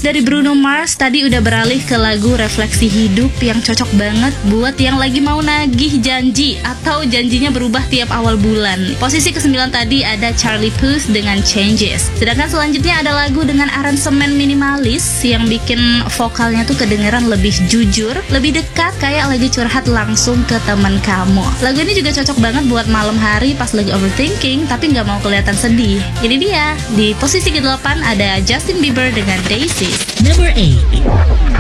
dari Bruno Mars tadi udah beralih ke lagu refleksi hidup yang cocok banget buat yang lagi mau nagih janji atau janjinya berubah tiap awal bulan. Posisi ke-9 tadi ada Charlie Puth dengan Changes. Sedangkan selanjutnya ada lagu dengan aransemen minimalis yang bikin vokalnya tuh kedengeran lebih jujur, lebih dekat kayak lagi curhat langsung ke teman kamu. Lagu ini juga cocok banget buat malam hari pas lagi overthinking tapi nggak mau kelihatan sedih. Ini dia, di posisi ke-8 ada Justin Bieber dengan Daisy. Number 8.